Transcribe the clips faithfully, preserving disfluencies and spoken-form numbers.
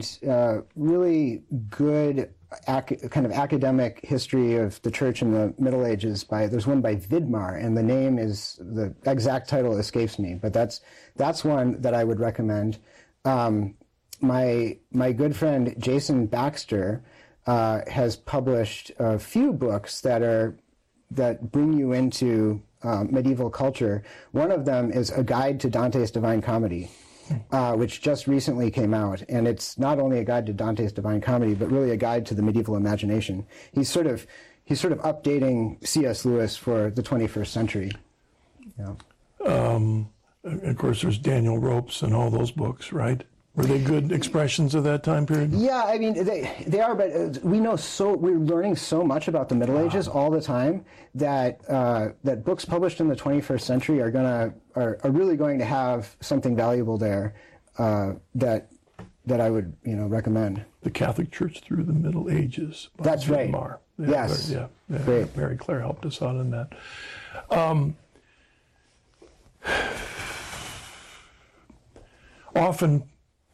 find uh, really good ac- kind of academic history of the church in the Middle Ages by, there's one by Vidmar, and the name is, the exact title escapes me, but that's that's one that I would recommend. Um, my my good friend Jason Baxter uh, has published a few books that are that bring you into uh, medieval culture. One of them is A Guide to Dante's Divine Comedy, uh, which just recently came out, and it's not only a guide to Dante's Divine Comedy, but really a guide to the medieval imagination. He's sort of he's sort of updating C S Lewis for the twenty-first century. Yeah. Um, of course, there's Daniel Ropes and all those books, right? Were they good expressions of that time period? Yeah, I mean, they they are, but uh, we know so, we're learning so much about the Middle Ages all the time that uh, that books published in the twenty-first century are gonna are, are really going to have something valuable there uh, that that I would you know recommend. The Catholic Church Through the Middle Ages. By That's right. Mar. Yeah, yes. Yeah, yeah. Great. Mary Claire helped us out on that. Um, often.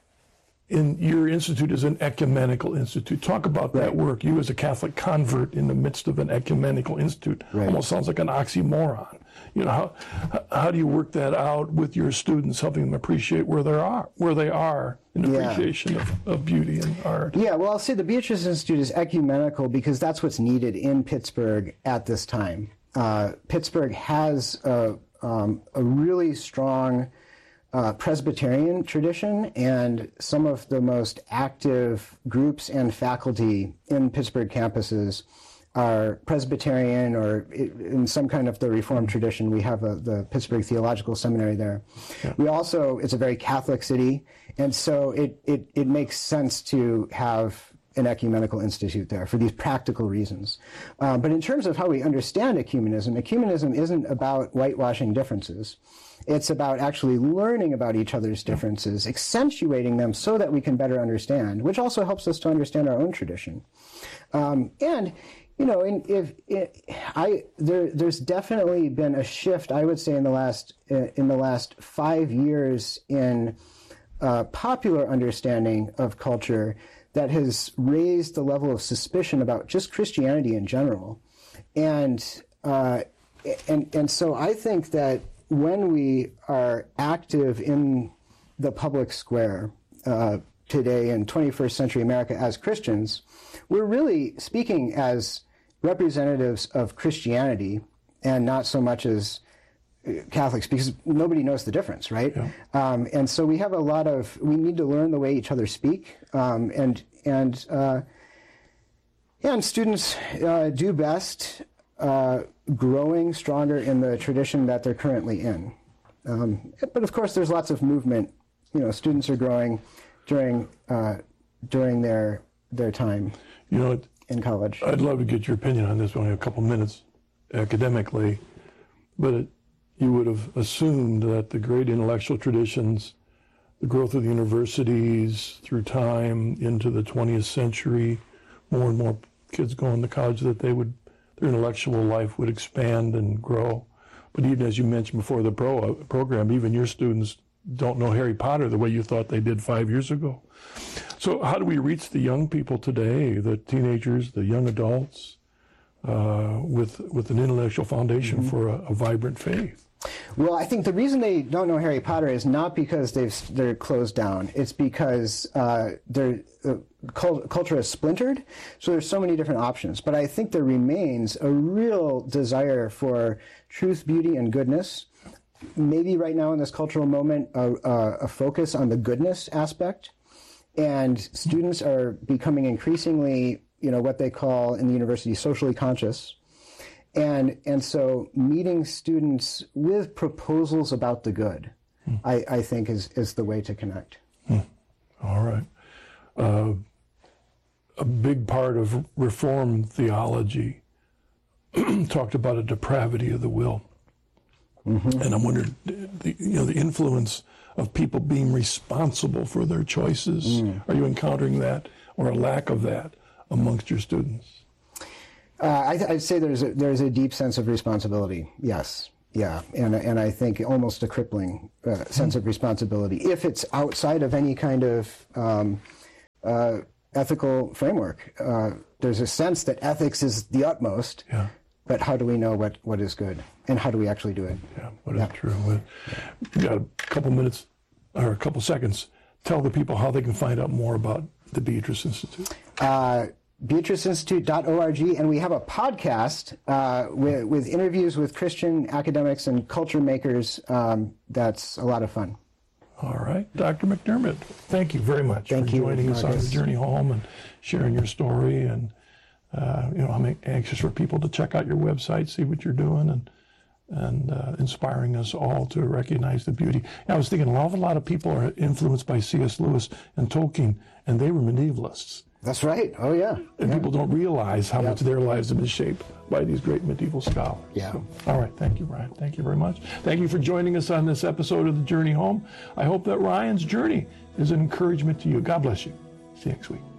In your institute is an ecumenical institute. Talk about that right. work. You as a Catholic convert in the midst of an ecumenical institute right. almost sounds like an oxymoron. You know, how how do you work that out with your students, helping them appreciate where they are, where they are in appreciation yeah. of, of beauty and art? Yeah, well, I'll say the Beatrice Institute is ecumenical because that's what's needed in Pittsburgh at this time. Uh, Pittsburgh has a, um, a really strong Uh, Presbyterian tradition, and some of the most active groups and faculty in Pittsburgh campuses are Presbyterian or in some kind of the Reformed tradition. We have a, the Pittsburgh Theological Seminary there. Yeah. We also, it's a very Catholic city, and so it, it, it makes sense to have an ecumenical institute there for these practical reasons. Uh, but in terms of how we understand ecumenism, ecumenism isn't about whitewashing differences. It's about actually learning about each other's differences, accentuating them so that we can better understand, which also helps us to understand our own tradition. Um, and, you know, in, if, if I there, there's definitely been a shift, I would say, in the last uh, in the last five years in uh, popular understanding of culture that has raised the level of suspicion about just Christianity in general, and uh, and and so I think that when we are active in the public square uh, today in twenty-first century America as Christians, we're really speaking as representatives of Christianity and not so much as Catholics, because nobody knows the difference, right? Yeah. Um, and so we have a lot of, we need to learn the way each other speak, um, and and uh, yeah, and students uh, do best Uh, growing stronger in the tradition that they're currently in. Um, but of course, there's lots of movement. You know, students are growing during uh, during their their time. You know, in college. I'd love to get your opinion on this. We only have a couple minutes academically, but it, you would have assumed that the great intellectual traditions, the growth of the universities through time into the twentieth century, more and more kids going to college, that they would. Their intellectual life would expand and grow. But even as you mentioned before the pro, uh, program, even your students don't know Harry Potter the way you thought they did five years ago. So how do we reach the young people today, the teenagers, the young adults, uh, with with an intellectual foundation mm-hmm. for a, a vibrant faith? Well, I think the reason they don't know Harry Potter is not because they've they're closed down. It's because uh, their uh, culture is splintered. So there's so many different options. But I think there remains a real desire for truth, beauty, and goodness. Maybe right now in this cultural moment, a, a, a focus on the goodness aspect, and students are becoming increasingly, you know, what they call in the university socially conscious. And and so meeting students with proposals about the good, hmm. I, I think, is, is the way to connect. Hmm. All right. Uh, a big part of Reformed theology talked about a depravity of the will. Mm-hmm. And I'm wondering, the, you know, the influence of people being responsible for their choices. Mm. Are you encountering that or a lack of that amongst your students? Uh, I, I'd say there's a, there's a deep sense of responsibility. Yes, yeah, and and I think almost a crippling uh, sense mm. of responsibility if it's outside of any kind of um, uh, ethical framework. Uh, there's a sense that ethics is the utmost, Yeah. but how do we know what, what is good? And how do we actually do it? Yeah, what is true. We've got a couple minutes, or a couple seconds. Tell the people how they can find out more about the Beatrice Institute. Uh, Beatrice Institute dot org, and we have a podcast uh, with, with interviews with Christian academics and culture makers. Um, that's a lot of fun. All right. Doctor McDermott, thank you very much Thank for you, joining us on Marcus. the journey home and sharing your story. And, uh, you know, I'm anxious for people to check out your website, see what you're doing, and and uh, inspiring us all to recognize the beauty. And I was thinking, a lot, a lot of people are influenced by C S Lewis and Tolkien, and they were medievalists. That's right. Oh, yeah. And yeah. people don't realize how Yeah. much their lives have been shaped by these great medieval scholars. Yeah. So, all right. Thank you, Ryan. Thank you very much. Thank you for joining us on this episode of The Journey Home. I hope that Ryan's journey is an encouragement to you. God bless you. See you next week.